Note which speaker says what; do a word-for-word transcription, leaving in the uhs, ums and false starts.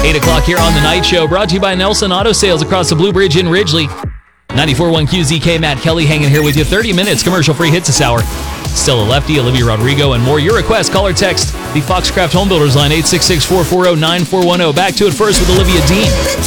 Speaker 1: eight o'clock here on The Night Show, brought to you by Nelson Auto Sales across the Blue Bridge in Ridgely. ninety-four point one Q Z K, Matt Kelly hanging here with you. thirty minutes, commercial-free hits this hour. Stella Lefty, Olivia Rodrigo, and more. Your request, call or text the Foxcraft Home Builders line, eight six six, four four zero, nine four one zero. Back to it first with Olivia Dean.